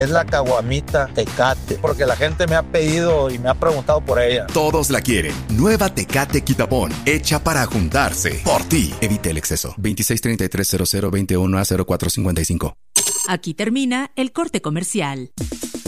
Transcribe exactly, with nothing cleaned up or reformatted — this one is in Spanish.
Es la caguamita Tecate, porque la gente me ha pedido y me ha preguntado por ella. Todos la quieren. Nueva Tecate Quitapón, hecha para juntarse. Por ti. Evite el exceso. veintiséis treinta y tres cero cero veintiuno a cero cuatro cincuenta y cinco. Aquí termina el corte comercial.